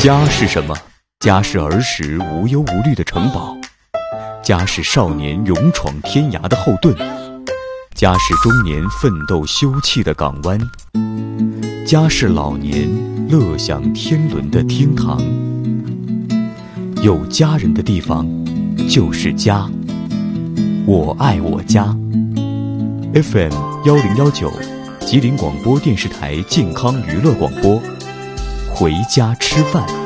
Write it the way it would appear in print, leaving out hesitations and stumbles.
家是什么？家是儿时无忧无虑的城堡，家是少年勇闯天涯的后盾，家是中年奋斗休憩的港湾，家是老年乐享天伦的厅堂。有家人的地方就是家，我爱我家。 FM 1019吉林广播电视台健康娱乐广播，回家吃饭。